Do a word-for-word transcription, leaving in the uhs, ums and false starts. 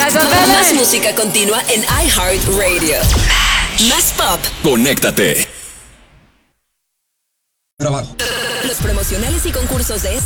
Más música continua en iHeartRadio. Más pop. Conéctate. Los promocionales y concursos de este